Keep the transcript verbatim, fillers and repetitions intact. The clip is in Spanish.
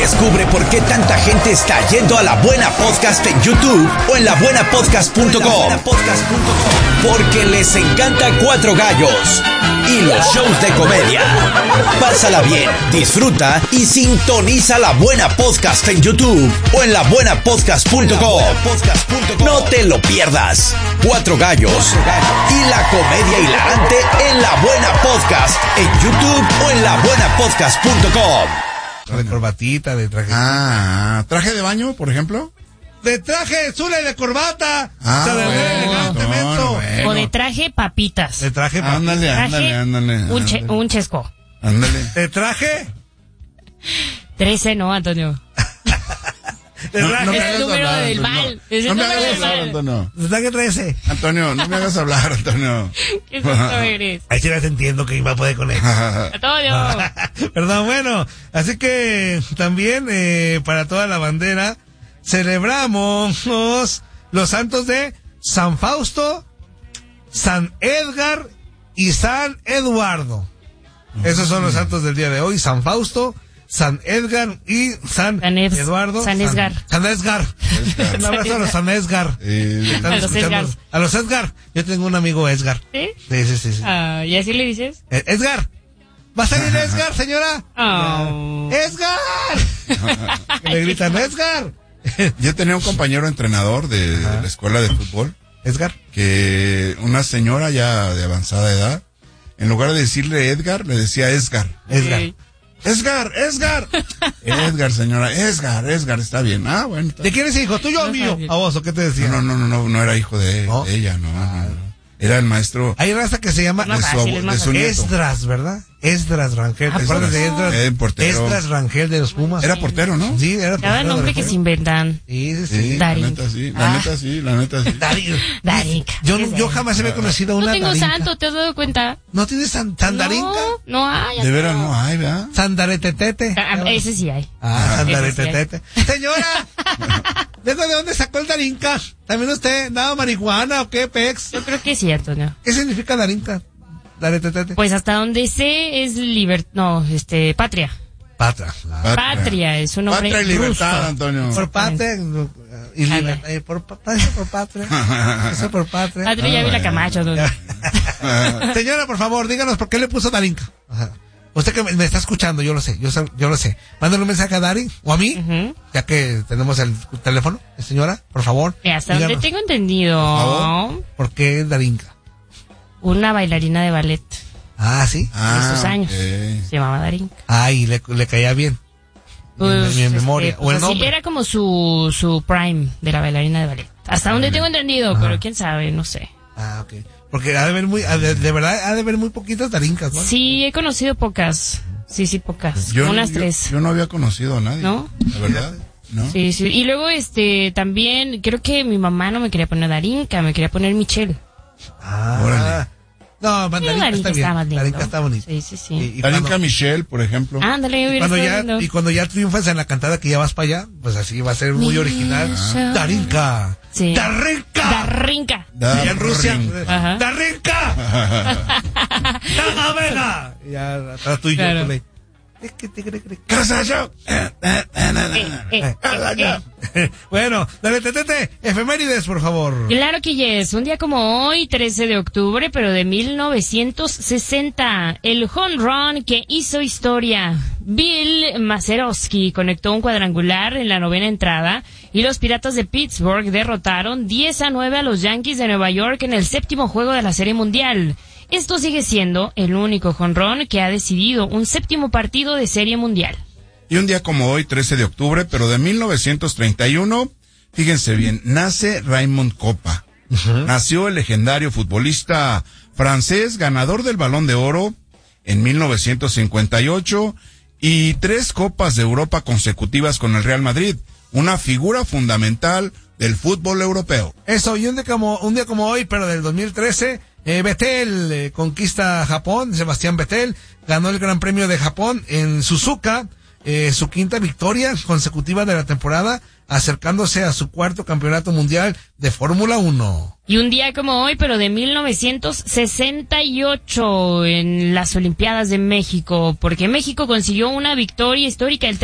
Descubre por qué tanta gente está yendo a La Buena Podcast en YouTube o en la buena podcast punto com. Porque les encanta Cuatro Gallos y los shows de comedia. Pásala bien, disfruta y sintoniza La Buena Podcast en YouTube o en la buena podcast punto com. No te lo pierdas. Cuatro Gallos y la comedia hilarante en La Buena Podcast en YouTube o en la buena podcast punto com. De corbatita, de traje. Ah, ¿traje de baño, por ejemplo? De traje, zula y de corbata. Ah, o sea, de bueno, elegante, bueno, menso. bueno. O de traje papitas. De traje, pa- Ándale, Traje, ándale, ándale. Un, che- ándale. un chesco. Ándale. de traje, trece, ¿no, Antonio? de No, traje, no me Es el hagas número hablar, del Antonio. mal. Es el No me número hagas del hablar, mal. Antonio. de traje trece. Antonio, no me hagas hablar, Antonio. ¿Qué tonto eres? Ahí sí las entiendo que iba a poder con él. Antonio. Perdón, bueno, así que también eh, para toda la bandera celebramos los santos de San Fausto, San Edgar y San Eduardo. Esos son los santos del día de hoy, San Fausto, San Edgar y San, San Ed- Eduardo. San Edgar. San Edgar. Un abrazo a los San Edgar. Eh, Están A los escuchando- Edgar. A los Edgar. Yo tengo un amigo Edgar. ¿Sí? Sí, sí, sí. sí. Ah, ¿y así le dices? Eh, Edgar. ¿Va a salir Edgar, señora? Oh. ¡Edgar! Que le gritan, ¡Edgar! Yo tenía un compañero entrenador de, de la escuela de fútbol, ¿Edgar? que una señora ya de avanzada edad, en lugar de decirle Edgar, le decía Esgar. Edgar. Sí. Esgar, Esgar. Edgar, señora, Esgar, Esgar, está bien. Ah, bueno. está ¿De quién es hijo? ¿Tuyo o No mío? sabía. ¿A vos o qué te decía? No, no, no, no, no era hijo de, ¿No? de ella, no, no, no. Era el maestro Hay raza que se llama Más de su, fácil, abu- es más de su fácil. nieto. Esdras, ¿verdad? Esdras Rangel. ¿Te Ah, acuerdas de ¿cómo? Esdras? Eh, portero. Esdras Rangel de los Pumas. Era portero, ¿no? Sí, era Cada portero nombre de que los se inventan. Sí, sí, Sí, sí. la Darinka. neta sí, la Ah. neta sí, la neta sí. Darío. Darinka. Yo, ¿Qué es yo eso? jamás había conocido a No una tengo Darinka. santo, ¿te has dado cuenta? ¿No tienes san, Sandarinka? No, no hay. De veras no hay, ¿verdad? Sandaretetete. Ah, ese sí hay. Ah, Ese Sandaretetete. Señora, ¿de dónde sacó el Darinka? ¿También usted daba marihuana o qué, pex? Yo creo que sí, Antonio. ¿Qué significa Darinka? Daretetete. Pues hasta donde sé es liber... No, este, patria. Patra. Patria, es un nombre Patria y libertad, ruso. Antonio. Por patria y Anda. libertad. eh, Por, pa- eso por patria. Eso por patria. Patria ya vi la Camacho. Antonio. Señora, por favor, díganos por qué le puso Darinka. Ajá. Usted que me, me está escuchando, yo lo sé, yo, sé- yo lo sé. Mándale un mensaje a Dari o a mí, Ujú. ya que tenemos el teléfono. Señora, por favor. Y hasta donde díganos tengo entendido, favor. ¿Por qué Darinka? una bailarina de ballet Ah, sí. Ah, esos años ok. se llamaba Darinka. Ay, le, le caía bien. Pues, mi, mi memoria. este, o el pues, así, nombre. era como su, su prime de la bailarina de ballet. Hasta donde tengo entendido, pero quién sabe, no sé. Ah, ok. Porque ha de haber muy, ha de, de verdad, ha de haber muy poquitas Darinkas, ¿no? Sí, he conocido pocas. Sí, sí, pocas. Yo, Unas yo- tres. Yo no había conocido a nadie. ¿No? La verdad, ¿no? Sí, sí. Y luego, este, también, creo que mi mamá no me quería poner Darinka, me quería poner Michelle. Ah. Órale. No, Sí, Darinka está Darinka bien. está más lindo. Darinka está bonito. Sí, sí, sí. Y, y Darinka cuando, Michelle, por ejemplo. Ándale, y hubiera cuando estado ya, lindo. y cuando ya triunfas en la cantada que ya vas para allá, pues así va a ser muy original. Misha. Darinka. Sí. Darinka. Darinka. Allá en Rusia. Ajá. ¡Darinka! ¡Dagamena! Y ya atrás tú y yo Claro. con él. ¿Qué has hecho? Eh, eh, eh, eh. Bueno, dale, tetete, efemérides, por favor. Claro que yes, un día como hoy, trece de octubre, pero de mil novecientos sesenta, el home run que hizo historia. Bill Mazeroski conectó un cuadrangular en la novena entrada y los Piratas de Pittsburgh derrotaron diez a nueve a los Yankees de Nueva York en el séptimo juego de la Serie Mundial. Esto sigue siendo el único jonrón que ha decidido un séptimo partido de Serie Mundial. Y un día como hoy, trece de octubre, pero de mil novecientos treinta y uno, fíjense bien, nace Raymond Kopa. Uh-huh. Nació el legendario futbolista francés, ganador del Balón de Oro en mil novecientos cincuenta y ocho y tres Copas de Europa consecutivas con el Real Madrid. Una figura fundamental del fútbol europeo. Eso, y un día como, un día como hoy, pero del dos mil trece, eh, Vettel eh, conquista Japón. Sebastián Vettel ganó el Gran Premio de Japón en Suzuka, eh, su quinta victoria consecutiva de la temporada, acercándose a su cuarto campeonato mundial de Fórmula uno. Y un día como hoy, pero de mil novecientos sesenta y ocho, en las Olimpiadas de México, porque México consiguió una victoria histórica el